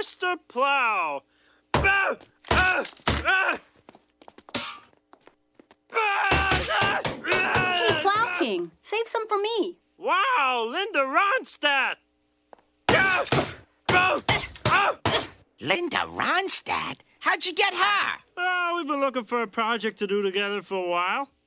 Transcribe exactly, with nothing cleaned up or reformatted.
Mister Plow. Ah, ah, ah. Hey, Plow King, save some for me. Wow, Linda Ronstadt. Linda Ronstadt? How'd you get her? Oh, we've been looking for a project to do together for a while.